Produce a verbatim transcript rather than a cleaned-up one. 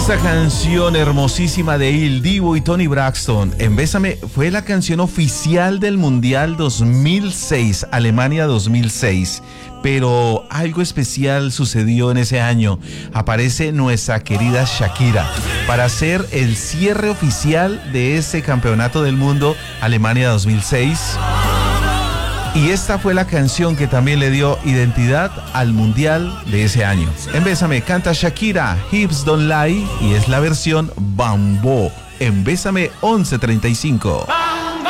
Esta canción hermosísima de Il Divo y Toni Braxton, En Bésame, fue la canción oficial del Mundial dos mil seis, Alemania dos mil seis. Pero algo especial sucedió en ese año. Aparece nuestra querida Shakira para hacer el cierre oficial de ese campeonato del mundo, Alemania dos mil seis. Y esta fue la canción que también le dio identidad al mundial de ese año. En Bésame canta Shakira, Hips Don't Lie, y es la versión Bambo. En Bésame once treinta y cinco.